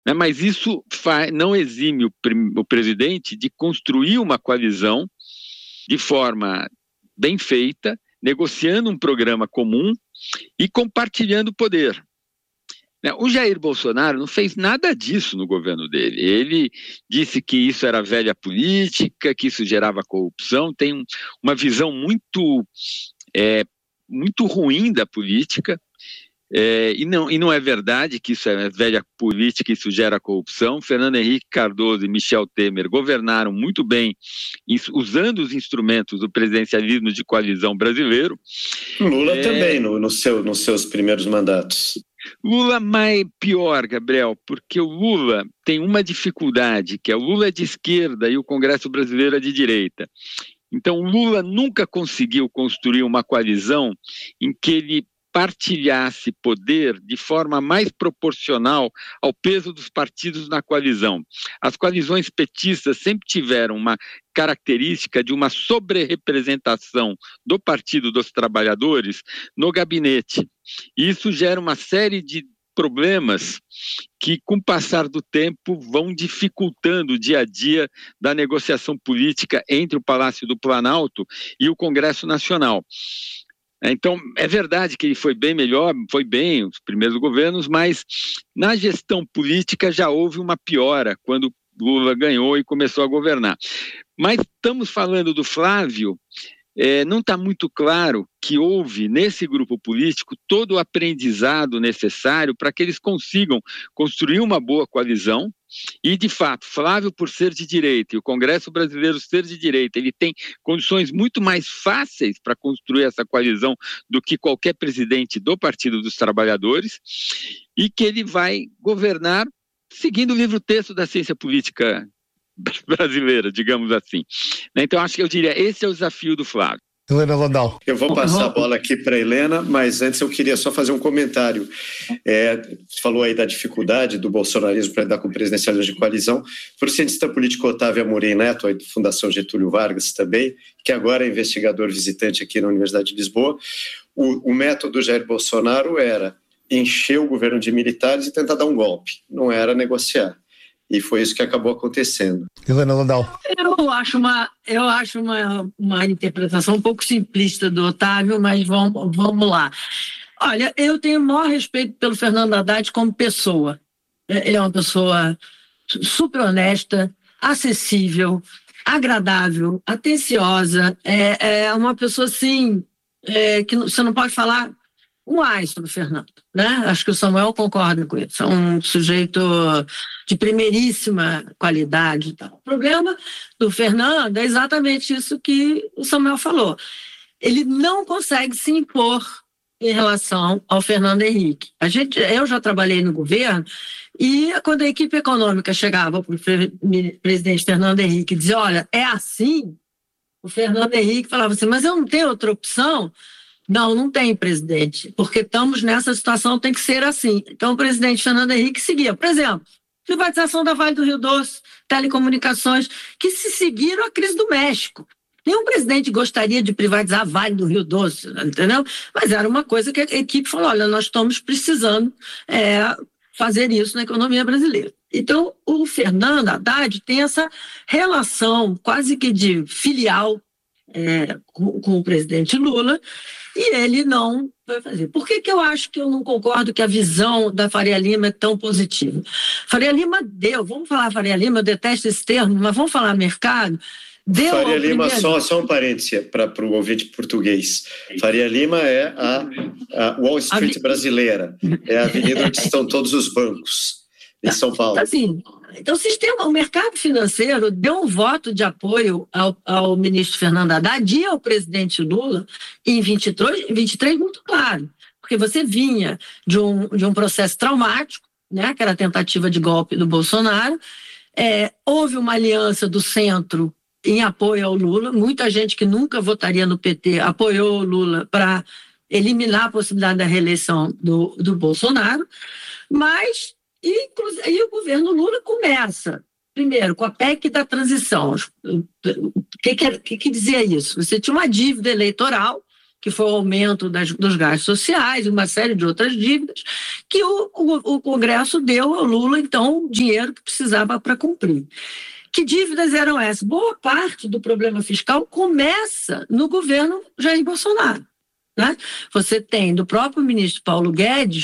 né? Mas isso não exime o presidente de construir uma coalizão de forma bem feita, negociando um programa comum e compartilhando o poder. O Jair Bolsonaro não fez nada disso no governo dele. Ele disse que isso era velha política, que isso gerava corrupção, tem uma visão muito ruim da política. E não é verdade que isso é velha política, isso gera corrupção. Fernando Henrique Cardoso e Michel Temer governaram muito bem, usando os instrumentos do presidencialismo de coalizão brasileiro. Lula também, nos seus primeiros mandatos. Lula mais pior, Gabriel, porque o Lula tem uma dificuldade, que é o Lula é de esquerda e o Congresso brasileiro é de direita. Então, o Lula nunca conseguiu construir uma coalizão em que ele partilhasse poder de forma mais proporcional ao peso dos partidos na coalizão. As coalizões petistas sempre tiveram uma característica de uma sobre-representação do Partido dos Trabalhadores no gabinete. E isso gera uma série de problemas que, com o passar do tempo, vão dificultando o dia a dia da negociação política entre o Palácio do Planalto e o Congresso Nacional. Então, é verdade que ele foi bem melhor, foi bem os primeiros governos, mas na gestão política já houve uma piora quando Lula ganhou e começou a governar. Mas estamos falando do Flávio, não está muito claro que houve nesse grupo político todo o aprendizado necessário para que eles consigam construir uma boa coalizão. E, de fato, Flávio, por ser de direita, e o Congresso Brasileiro ser de direita, ele tem condições muito mais fáceis para construir essa coalizão do que qualquer presidente do Partido dos Trabalhadores, e que ele vai governar seguindo o livro-texto da ciência política brasileira, digamos assim. Então, acho que eu diria, esse é o desafio do Flávio. Helena Landau. Eu vou passar a bola aqui para a Helena, mas antes eu queria só fazer um comentário. Você falou aí da dificuldade do bolsonarismo para lidar com o presidencialismo de coalizão. O cientista político Otávio Amorim Neto, aí da Fundação Getúlio Vargas também, que agora é investigador visitante aqui na Universidade de Lisboa, o método do Jair Bolsonaro era encher o governo de militares e tentar dar um golpe, não era negociar. E foi isso que acabou acontecendo. Helena Landau. Eu acho uma interpretação um pouco simplista do Otávio, mas vamos lá. Olha, eu tenho o maior respeito pelo Fernando Haddad como pessoa. Ele é uma pessoa super honesta, acessível, agradável, atenciosa. É uma pessoa, assim, que você não pode falar mais sobre o Fernando, né? Acho que o Samuel concorda com isso. É um sujeito de primeiríssima qualidade e tal. O problema do Fernando é exatamente isso que o Samuel falou. Ele não consegue se impor em relação ao Fernando Henrique. Eu já trabalhei no governo e quando a equipe econômica chegava para o presidente Fernando Henrique e dizia, olha, é assim, o Fernando Henrique falava assim, mas eu não tenho outra opção. Não tem, presidente, porque estamos nessa situação, tem que ser assim. Então, o presidente Fernando Henrique seguia. Por exemplo, privatização da Vale do Rio Doce, telecomunicações, que se seguiram à crise do México. Nenhum presidente gostaria de privatizar a Vale do Rio Doce, entendeu? Mas era uma coisa que a equipe falou, olha, nós estamos precisando fazer isso na economia brasileira. Então, o Fernando Haddad tem essa relação quase que de filial com o presidente Lula, e ele não vai fazer. Por que eu acho que eu não concordo que a visão da Faria Lima é tão positiva? Faria Lima vamos falar Faria Lima, eu detesto esse termo, mas vamos falar mercado. Faria Lima, só um parêntese para o ouvinte português. Faria Lima é a Wall Street brasileira, é a avenida onde estão todos os bancos em São Paulo. Assim, então, o mercado financeiro deu um voto de apoio ao ministro Fernando Haddad e ao presidente Lula em 23 muito claro, porque você vinha de um processo traumático, né, que era a tentativa de golpe do Bolsonaro, houve uma aliança do centro em apoio ao Lula, muita gente que nunca votaria no PT apoiou o Lula para eliminar a possibilidade da reeleição do Bolsonaro, mas e o governo Lula começa, primeiro, com a PEC da transição. O que dizia isso? Você tinha uma dívida eleitoral que foi o aumento dos gastos sociais e uma série de outras dívidas, que o Congresso deu ao Lula, então, o dinheiro que precisava para cumprir. Que dívidas eram essas? Boa parte do problema fiscal começa no governo Jair Bolsonaro, né? Você tem, do próprio ministro Paulo Guedes,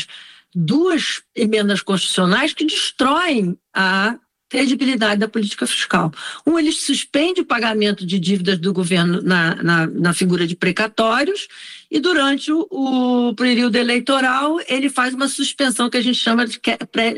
2 emendas constitucionais que destroem a credibilidade da política fiscal. Ele suspende o pagamento de dívidas do governo na figura de precatórios e durante o período eleitoral ele faz uma suspensão que a gente chama de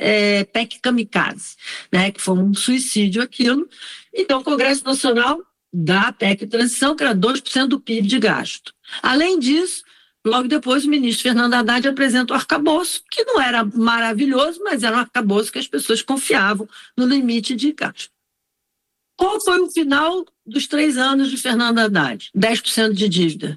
PEC kamikaze, né, que foi um suicídio aquilo. Então o Congresso Nacional dá a PEC de transição, que era 2% do PIB de gasto. Além disso, logo depois, o ministro Fernando Haddad apresenta o arcabouço, que não era maravilhoso, mas era um arcabouço que as pessoas confiavam no limite de gasto. Qual foi o final dos 3 anos de Fernando Haddad? 10% de dívida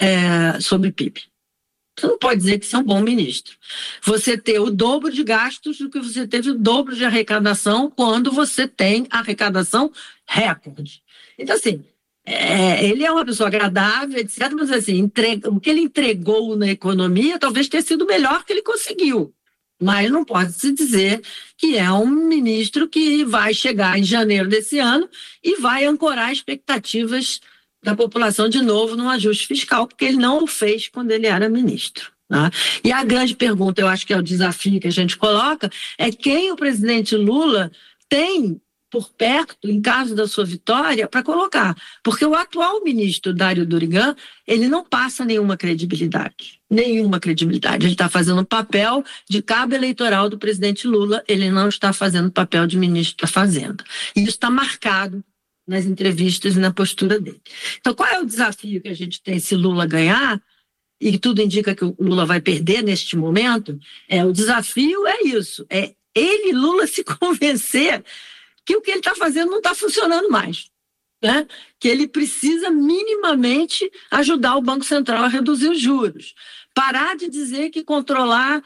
sobre PIB. Você não pode dizer que você é um bom ministro. Você ter o dobro de gastos do que você teve o dobro de arrecadação quando você tem arrecadação recorde. Então, assim, ele é uma pessoa agradável, etc., mas assim, o que ele entregou na economia talvez tenha sido o melhor que ele conseguiu. Mas não pode se dizer que é um ministro que vai chegar em janeiro desse ano e vai ancorar expectativas da população de novo num ajuste fiscal, porque ele não o fez quando ele era ministro. Tá? E a grande pergunta, eu acho que é o desafio que a gente coloca, é quem o presidente Lula tem por perto, em caso da sua vitória, para colocar. Porque o atual ministro, Dário Durigan, ele não passa nenhuma credibilidade. Nenhuma credibilidade. Ele está fazendo o papel de cabo eleitoral do presidente Lula, ele não está fazendo o papel de ministro da Fazenda. E isso está marcado nas entrevistas e na postura dele. Então, qual é o desafio que a gente tem se Lula ganhar? E tudo indica que o Lula vai perder neste momento. O desafio é isso. É ele, Lula, se convencer que o que ele está fazendo não está funcionando mais, né? Que ele precisa minimamente ajudar o Banco Central a reduzir os juros. Parar de dizer que controlar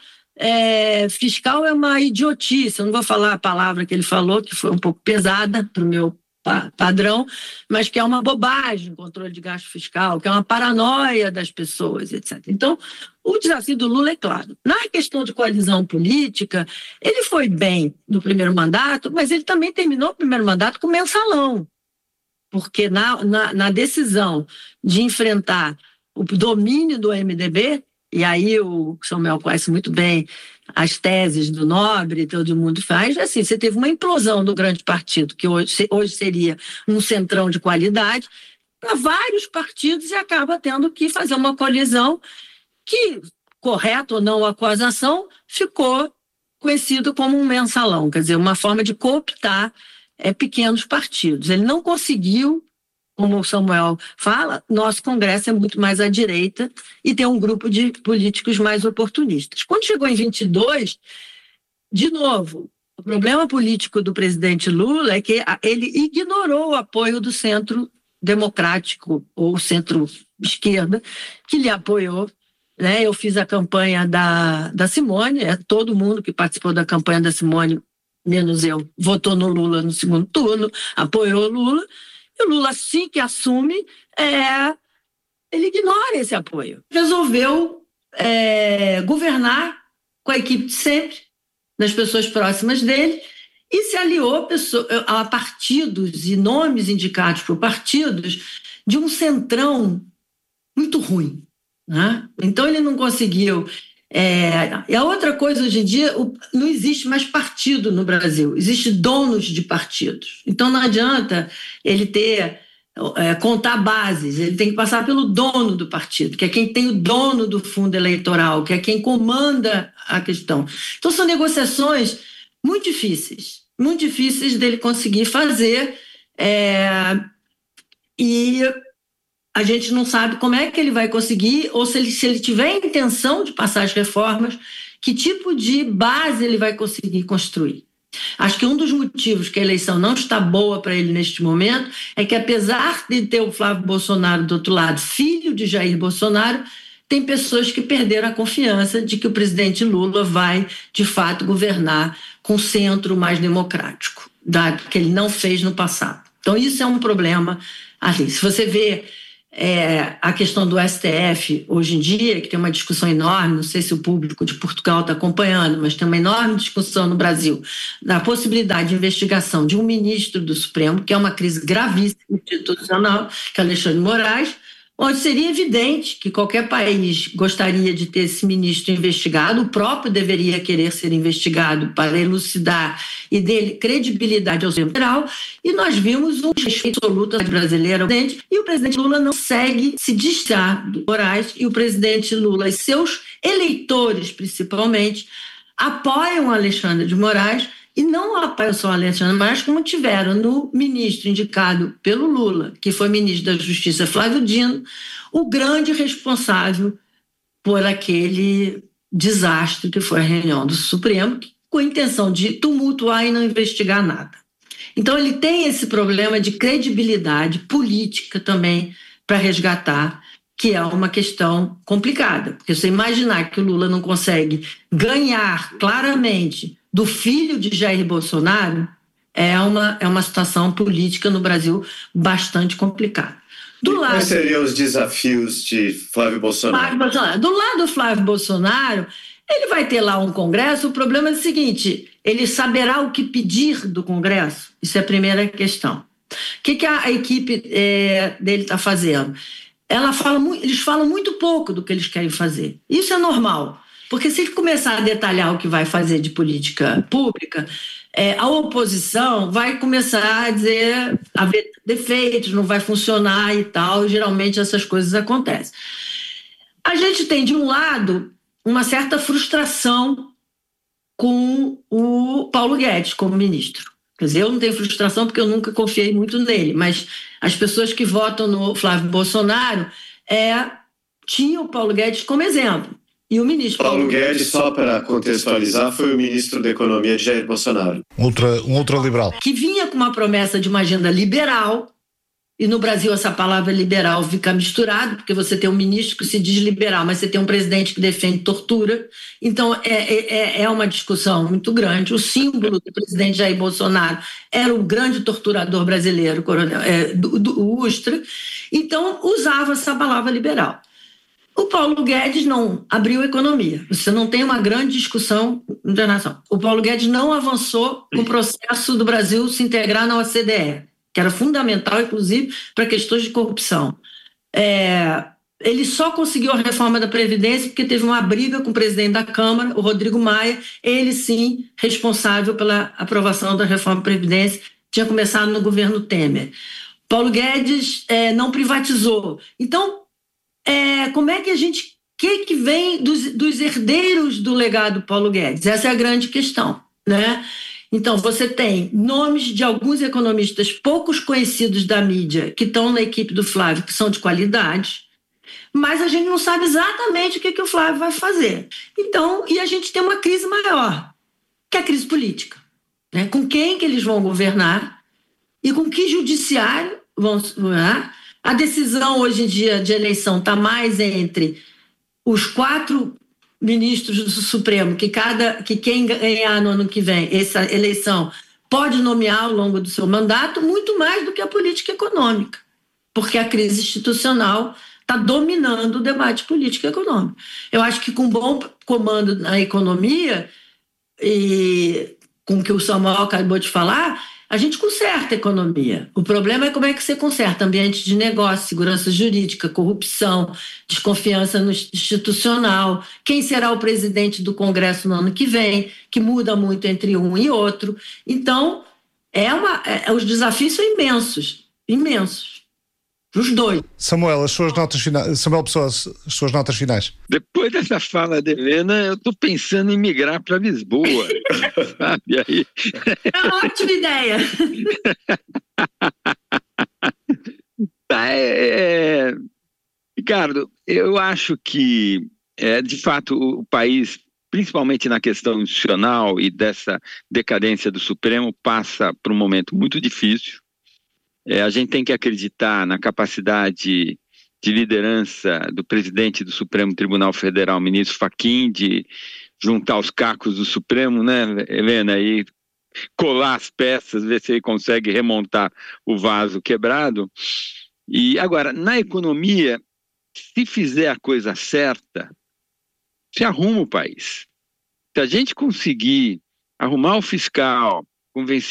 fiscal é uma idiotice. Eu não vou falar a palavra que ele falou, que foi um pouco pesada para o meu padrão, mas que é uma bobagem o controle de gasto fiscal, que é uma paranoia das pessoas, etc. Então, o desafio do Lula é claro. Na questão de coalizão política, ele foi bem no primeiro mandato, mas ele também terminou o primeiro mandato com mensalão, porque na decisão de enfrentar o domínio do MDB, e aí o Samuel conhece muito bem as teses do Nobre, todo mundo faz, assim, você teve uma implosão do grande partido, que hoje seria um centrão de qualidade, para vários partidos e acaba tendo que fazer uma coalizão que, correto ou não a coazação, ficou conhecido como um mensalão, quer dizer, uma forma de cooptar pequenos partidos. Ele não conseguiu, como o Samuel fala, nosso Congresso é muito mais à direita e tem um grupo de políticos mais oportunistas. Quando chegou em 22, de novo, o problema político do presidente Lula é que ele ignorou o apoio do centro democrático ou centro-esquerda, que lhe apoiou. Né? Eu fiz a campanha da Simone, todo mundo que participou da campanha da Simone, menos eu, votou no Lula no segundo turno, apoiou o Lula. E o Lula, assim que assume, ele ignora esse apoio. Resolveu governar com a equipe de sempre, das pessoas próximas dele, e se aliou a partidos e nomes indicados por partidos de um centrão muito ruim. Né? Então, ele não conseguiu. E a outra coisa, hoje em dia, não existe mais partido no Brasil, existe donos de partidos. Então não adianta ele contar bases, ele tem que passar pelo dono do partido, que é quem tem o dono do fundo eleitoral, que é quem comanda a questão. Então são negociações muito difíceis dele conseguir fazer, e a gente não sabe como é que ele vai conseguir, ou se ele tiver a intenção de passar as reformas, que tipo de base ele vai conseguir construir. Acho que um dos motivos que a eleição não está boa para ele neste momento é que, apesar de ter o Flávio Bolsonaro do outro lado, filho de Jair Bolsonaro, tem pessoas que perderam a confiança de que o presidente Lula vai, de fato, governar com centro mais democrático, que ele não fez no passado. Então, isso é um problema ali. Se você vê a questão do STF hoje em dia, que tem uma discussão enorme, não sei se o público de Portugal está acompanhando, mas tem uma enorme discussão no Brasil da possibilidade de investigação de um ministro do Supremo, que é uma crise gravíssima institucional, que é Alexandre de Moraes, onde seria evidente que qualquer país gostaria de ter esse ministro investigado, o próprio deveria querer ser investigado para elucidar e dar credibilidade ao sistema federal, e nós vimos um respeito absoluto brasileiro ao presidente, e o presidente Lula não consegue se distanciar do Moraes, e o presidente Lula e seus eleitores, principalmente, apoiam Alexandre de Moraes, e não apoiam só Alexandre de Moraes, como tiveram no ministro indicado pelo Lula, que foi ministro da Justiça, Flávio Dino, o grande responsável por aquele desastre que foi a reunião do Supremo, com a intenção de tumultuar e não investigar nada. Então ele tem esse problema de credibilidade política também para resgatar, que é uma questão complicada, porque você imaginar que o Lula não consegue ganhar claramente do filho de Jair Bolsonaro é uma situação política no Brasil bastante complicada. Quais seriam os desafios de Flávio Bolsonaro? Do lado do Flávio Bolsonaro, ele vai ter lá um Congresso, o problema é o seguinte, ele saberá o que pedir do Congresso? Isso é a primeira questão. O que a equipe dele está fazendo? Eles falam muito pouco do que eles querem fazer. Isso é normal. Porque se ele começar a detalhar o que vai fazer de política pública, a oposição vai começar a dizer haver defeitos, não vai funcionar e tal, e geralmente essas coisas acontecem. A gente tem, de um lado, uma certa frustração com o Paulo Guedes como ministro. Quer dizer, eu não tenho frustração porque eu nunca confiei muito nele, mas as pessoas que votam no Flávio Bolsonaro tinham o Paulo Guedes como exemplo. E o ministro Paulo Guedes, só para contextualizar, foi o ministro da Economia de Jair Bolsonaro. Um ultraliberal. Que vinha com uma promessa de uma agenda liberal, e no Brasil essa palavra liberal fica misturada, porque você tem um ministro que se diz liberal, mas você tem um presidente que defende tortura. Então é uma discussão muito grande. O símbolo do presidente Jair Bolsonaro era o grande torturador brasileiro, o Ustra. Então usava essa palavra liberal. O Paulo Guedes não abriu economia. Você não tem uma grande discussão internacional. O Paulo Guedes não avançou com o processo do Brasil se integrar na OCDE, que era fundamental, inclusive, para questões de corrupção. Ele só conseguiu a reforma da Previdência porque teve uma briga com o presidente da Câmara, o Rodrigo Maia, ele sim responsável pela aprovação da reforma da Previdência, tinha começado no governo Temer. Paulo Guedes não privatizou. Então, como é que a gente... O que vem dos herdeiros do legado Paulo Guedes? Essa é a grande questão, né? Então, você tem nomes de alguns economistas poucos conhecidos da mídia que estão na equipe do Flávio, que são de qualidade, mas a gente não sabe exatamente o que o Flávio vai fazer. Então, e a gente tem uma crise maior, que é a crise política, né? Com quem que eles vão governar e com que judiciário vão governar. A decisão hoje em dia de eleição está mais entre os 4 ministros do Supremo, que quem ganhar no ano que vem essa eleição pode nomear ao longo do seu mandato, muito mais do que a política econômica, porque a crise institucional está dominando o debate político e econômico. Eu acho que com bom comando na economia e com o que o Samuel acabou de falar, a gente conserta a economia. O problema é como é que você conserta ambiente de negócio, segurança jurídica, corrupção, desconfiança no institucional, quem será o presidente do Congresso no ano que vem, que muda muito entre um e outro. Então, os desafios são imensos. Os dois. Samuel, as suas notas finais. Samuel Pessoa, as suas notas finais. Depois dessa fala de Helena, eu estou pensando em migrar para Lisboa. Sabe aí? É uma ótima ideia. Ricardo, eu acho que, de fato, o país, principalmente na questão institucional e dessa decadência do Supremo, passa por um momento muito difícil. A gente tem que acreditar na capacidade de liderança do presidente do Supremo Tribunal Federal, ministro Fachin, de juntar os cacos do Supremo, né, Helena, e colar as peças, ver se ele consegue remontar o vaso quebrado. E agora, na economia, se fizer a coisa certa, se arruma o país. Se a gente conseguir arrumar o fiscal, convencer